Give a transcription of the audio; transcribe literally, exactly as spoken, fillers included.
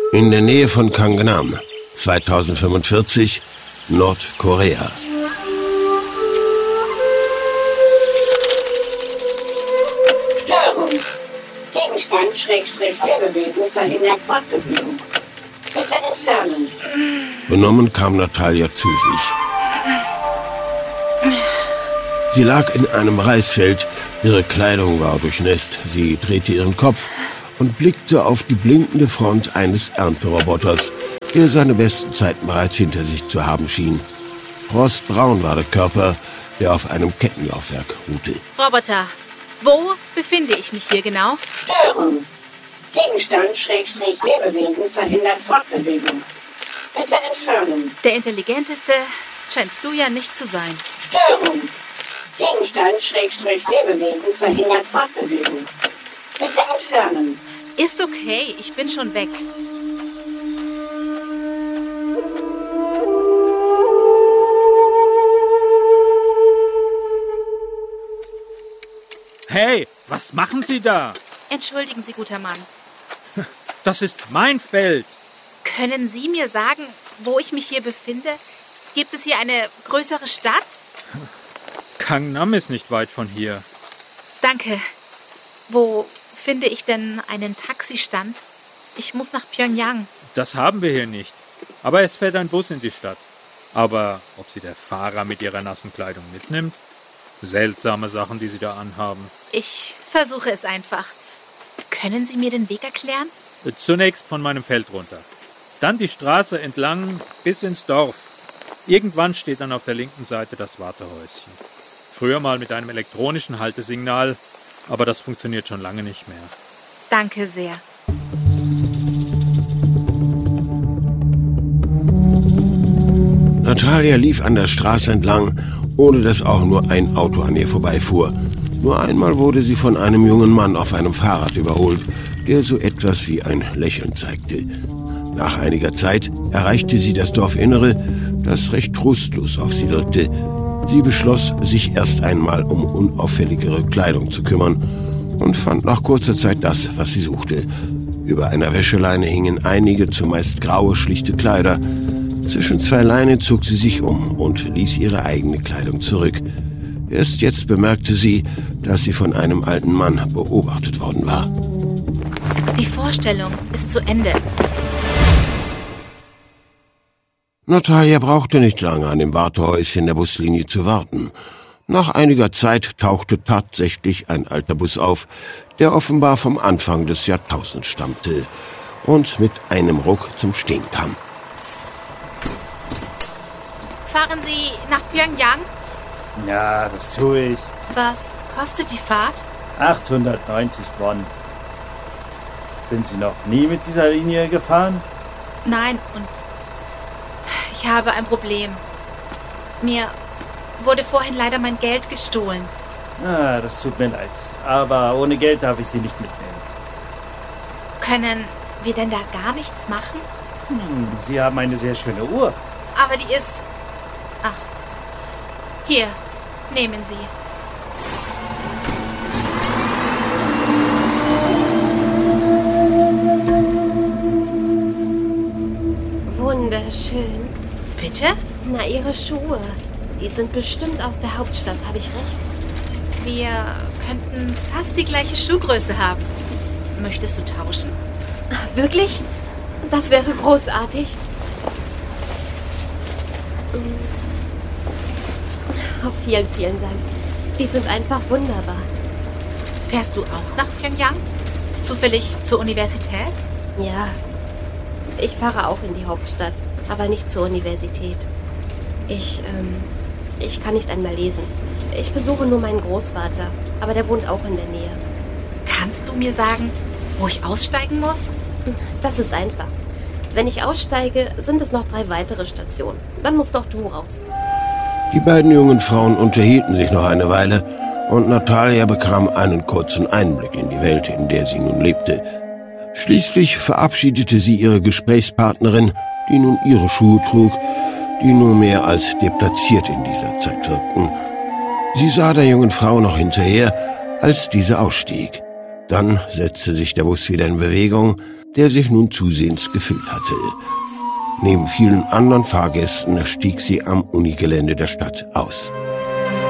In der Nähe von Gangnam, zweitausendfünfundvierzig, Nordkorea. Störung. Gegenstand, Schrägstrich, Lebewesen verhindert Fortbewegung. Bitte entfernen. Benommen kam Natalia zu sich. Sie lag in einem Reisfeld, ihre Kleidung war durchnässt. Sie drehte ihren Kopf und blickte auf die blinkende Front eines Ernteroboters, der seine besten Zeiten bereits hinter sich zu haben schien. Rostbraun war der Körper, der auf einem Kettenlaufwerk ruhte. Roboter, wo befinde ich mich hier genau? Störung. Gegenstand, Schrägstrich, Lebewesen verhindert Fortbewegung. Bitte entfernen. Der intelligenteste scheinst du ja nicht zu sein. Störung. Gegenstand, Schrägstrich, Lebewesen verhindert Fortbewegung. Bitte entfernen. Ist okay, ich bin schon weg. Hey, was machen Sie da? Entschuldigen Sie, guter Mann. Das ist mein Feld. Können Sie mir sagen, wo ich mich hier befinde? Gibt es hier eine größere Stadt? Gangnam ist nicht weit von hier. Danke. Wo finde ich denn einen Taxistand? Ich muss nach Pyongyang. Das haben wir hier nicht. Aber es fährt ein Bus in die Stadt. Aber ob Sie der Fahrer mit Ihrer nassen Kleidung mitnimmt? Seltsame Sachen, die Sie da anhaben. Ich versuche es einfach. Können Sie mir den Weg erklären? Zunächst von meinem Feld runter. Dann die Straße entlang bis ins Dorf. Irgendwann steht dann auf der linken Seite das Wartehäuschen. Früher mal mit einem elektronischen Haltesignal, aber das funktioniert schon lange nicht mehr. Danke sehr. Natalia lief an der Straße entlang, ohne dass auch nur ein Auto an ihr vorbeifuhr. Nur einmal wurde sie von einem jungen Mann auf einem Fahrrad überholt, der so etwas wie ein Lächeln zeigte. Nach einiger Zeit erreichte sie das Dorfinnere, das recht trostlos auf sie wirkte. Sie beschloss, sich erst einmal um unauffälligere Kleidung zu kümmern und fand nach kurzer Zeit das, was sie suchte. Über einer Wäscheleine hingen einige, zumeist graue, schlichte Kleider. Zwischen zwei Leinen zog sie sich um und ließ ihre eigene Kleidung zurück. Erst jetzt bemerkte sie, dass sie von einem alten Mann beobachtet worden war. Die Vorstellung ist zu Ende. Natalia brauchte nicht lange an dem Wartehäuschen der Buslinie zu warten. Nach einiger Zeit tauchte tatsächlich ein alter Bus auf, der offenbar vom Anfang des Jahrtausends stammte und mit einem Ruck zum Stehen kam. Fahren Sie nach Pyongyang? Ja, das tue ich. Was kostet die Fahrt? achthundertneunzig Won. Sind Sie noch nie mit dieser Linie gefahren? Nein, und ich habe ein Problem. Mir wurde vorhin leider mein Geld gestohlen. Ah, das tut mir leid. Aber ohne Geld darf ich Sie nicht mitnehmen. Können wir denn da gar nichts machen? Hm, Sie haben eine sehr schöne Uhr. Aber die ist... Ach, hier, nehmen Sie. Wunderschön. Bitte? Na, Ihre Schuhe. Die sind bestimmt aus der Hauptstadt, habe ich recht? Wir könnten fast die gleiche Schuhgröße haben. Möchtest du tauschen? Wirklich? Das wäre großartig. Oh, vielen, vielen Dank. Die sind einfach wunderbar. Fährst du auch nach Pyongyang? Zufällig zur Universität? Ja. Ich fahre auch in die Hauptstadt, aber nicht zur Universität. Ich, ähm, ich kann nicht einmal lesen. Ich besuche nur meinen Großvater, aber der wohnt auch in der Nähe. Kannst du mir sagen, wo ich aussteigen muss? Das ist einfach. Wenn ich aussteige, sind es noch drei weitere Stationen. Dann musst doch du raus. Die beiden jungen Frauen unterhielten sich noch eine Weile und Natalia bekam einen kurzen Einblick in die Welt, in der sie nun lebte. Schließlich verabschiedete sie ihre Gesprächspartnerin, die nun ihre Schuhe trug, die nur mehr als deplatziert in dieser Zeit wirkten. Sie sah der jungen Frau noch hinterher, als diese ausstieg. Dann setzte sich der Bus wieder in Bewegung, der sich nun zusehends gefüllt hatte. Neben vielen anderen Fahrgästen stieg sie am Unigelände der Stadt aus.